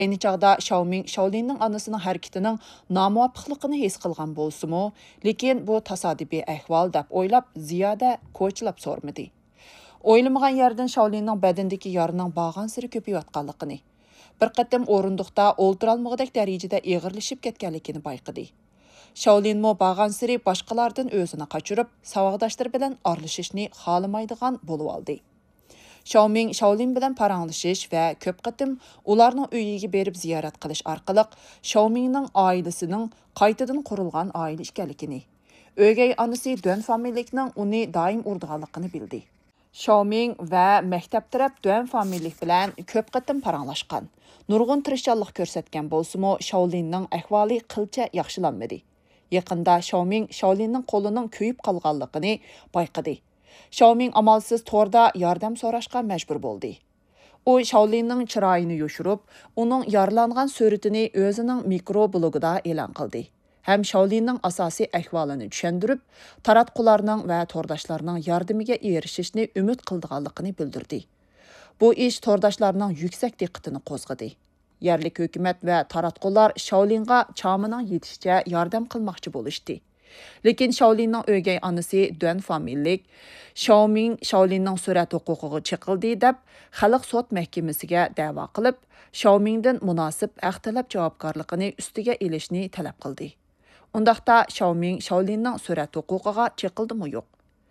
Ayni chaqda Xiaoming Shaolinning onasining harakatining nomuvofiqligini his qilgan bo'lsa-mu, lekin bu tasodifiy ahvol deb o'ylab ziyoda ko'chilab so'rmadi. O'ylamagan yerdan Shaolinning badandagi yorining bag'an siri ko'payayotganligini, bir qatim o'rindiqda o'ltirolmag'idek darajada eg'irlashib ketganligini bayqadi. Shaolinmo bag'an siri boshqalardan o'zini qochirib, savodoshlari bilan aralashishni xohlamaydigan bo'lib oldi. Xiaoming Shaolin bilan paranglashish va ko'p qatim ularning uyiga berib ziyorat qilish orqali Xiaomingning oilasining qaytadan qurilgan oila ekanligini, o'gay onasi Duan familiyaning uni doim urdiganligini bildi. Xiaoming va maktab taraf Duan familiya bilan ko'p qatim paranglashgan. Nurg'un tirishchanlik ko'rsatgan bo'lsa-mu, Shaolinning ahvoli qilcha yaxshilanmadi. Yaqinda Xiaoming Shaolinning qo'lining kuyib qolganligini bayqadi. Xiaoming amalsiz torda yordam so'rashga majbur bo'ldi. U Shaolinning chiroyini yoshirib, uning yaralangan suratini o'zining mikroblogida e'lon qildi. Ham Shaolinning asosiy ahvolini tushuntirib, taratqularning va tordashlarning yordamiga erishishni umid qilganligini bildirdi. Bu ish tordashlarning yuksak diqqatini qo'zg'adi. Yerlik hukumat va taratqular Shaolinga chamining yetishicha yordam qilmoqchi bo'lishdi. Lekin Shaolinning o'gay onasi Duan familiyalik Xiaoming Shaolinning surat huquqiga chiqildi deb xalq sud mahkamasiga da'vo qilib, Xiaomingdan munosib haq talab javobgarligini ustiga ilishni talab qildi. Undaqda Xiaoming Shaolinning surat huquqiga chiqildimi yo'q?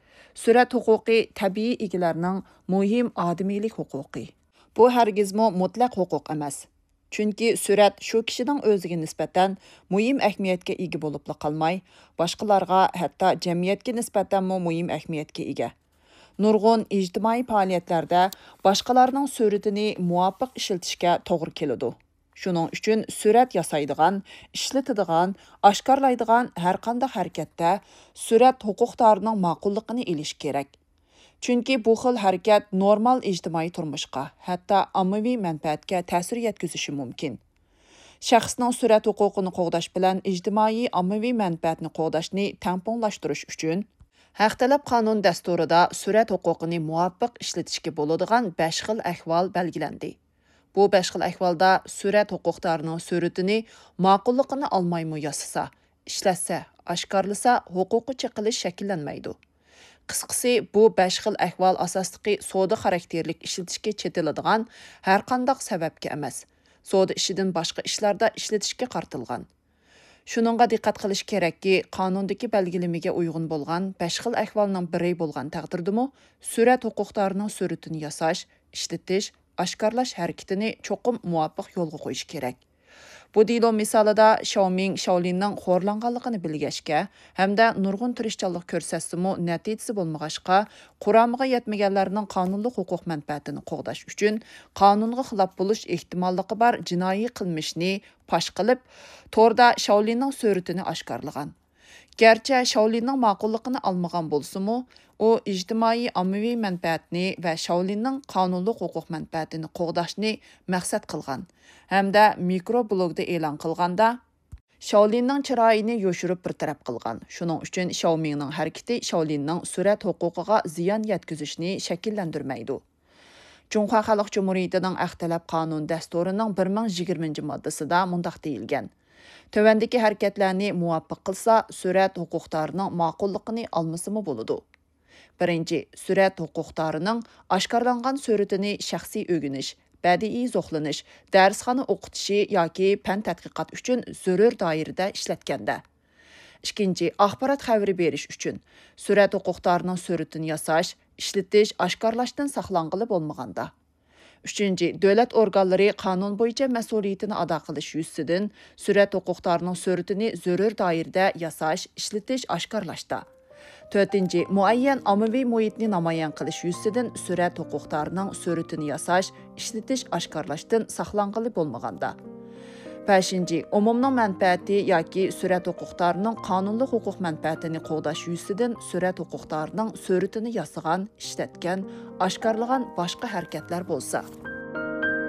Surat huquqi tabiiy egalarning muhim odamiylik huquqi. Bu hargizmo mutlaq huquq emas. Chunki surat shu kishining o'ziga nisbatan muhim ahamiyatga ega bo'lib qolmay, boshqalarga, hatto jamiyatga nisbatan muhim ahamiyatga ega. Nurg'un ijtimoiy faoliyatlarda boshqalarning suratini muvofiq ishlatishga to'g'ri keladi. Shuning uchun surat yasaydigan, ishlatadigan, oshkorlaydigan har qanday harakatda surat huquqdorining ma'qulligini olish kerak. Chunki bu xil harakat normal ijtimoiy turmushga, hatto ommaviy manfaatga ta'sir yetkazishi mumkin. Shaxsning surat huquqini qo'g'dash bilan ijtimoiy ommaviy manfaatni qo'g'dashni tamponlashtirish uchun haq talab qonun dasturida surat huquqini muvofiq ishlatishga bo'ladigan 5 xil ahvol belgilandi. Bu 5 xil ahvolda surat huquqdorining suratini ma'qulligini olmaymi yasasa, ishlatsa, oshkorlasa huquqi chiqilish shakllanmaydi. Qisqasi, bu 5 xil ahvol asosidagi soda xarakterlik ishlatishga chetiladigan har qanday sababga emas, soda ishidan boshqa ishlarda ishlatishga qartilgan. Shuningga diqqat qilish kerakki, qonundagi belgilamaga uyg'un bo'lgan 5 xil ahvolning biri bo'lgan taqdirdami, surat huquqdorining suratini yasash, ishlatish, oshkorlash harakatini cho'qim muvofiq yo'lga qo'yish kerak. Bu dilo misolida Xiaoming Shaolinning xo'rlanganligini bilgashga hamda nurg'un tirishchanlik ko'rsatsa-mu natijasi bo'lmag'achqa, quramiga yetmaganlarning qonunli huquq manfaatini qo'g'dash uchun qonunga xilof bo'lish ehtimolligi bor jinoiy qilmishni fosh qilib, torda Shaolinning suratini oshkorlagan. Gerçi Shaolinning ma'qulligini olmagan bo'lsa-mu, u ijtimoiy ommaviy manfaatni va Shaolinning qonunli huquq manfaatini qo'g'dashni maqsad qilgan hamda mikroblogda e'lon qilganda Shaolinning chiroyini yoshirib bir taraf qilgan. Shuning uchun Xiaomingning harakati Shaolinning surat huquqiga ziyon yetkazishni shakllantirmaydi. Cumhuriyet Xalq Cumhuriyetining haq talab qonun dasturining 1020-moddasida mundaq deyilgan. Tövəndəki hərəkətlərini muvaffaq qılsa, sürət hüquqdarının ma'qulluğunu almasımı boludu. Birinci, sürət hüquqdarının aşkarlanğan suratını şəxsi ögünüş, bədii zoxlanış, dərsxana oxutışı yoki fən tədqiqat üçün zörür dairədə işlətkəndə. İkinci, axbarat xəbəri veriş üçün sürət hüquqdarının suratını yasaş, işletiş, aşkarlaşdan saxlanğılı olmağanda. Üçüncü, dövlət orqanları qanun boyunca məsuliyyətini ada qilish yüzüdən sürət hüquqdarının suratını zörür dairədə yasaş, işletiş, aşkarlaşda. Dördüncü, müəyyən ommaviy muhitni namayan qilish yüzüdən sürət hüquqdarının suratını yasaş, işletiş, aşkarlaşdan saxlanğılı olmağanda. Beşinci, umumның mənfəəti yoki sürət hüquqdarının qanunlu huquq mənfəətini qoğdaş yüzüdən sürət hüquqdarının suratını yasıgan, işlətgən, aşkarlagan başqa hərəkətlər bolsa.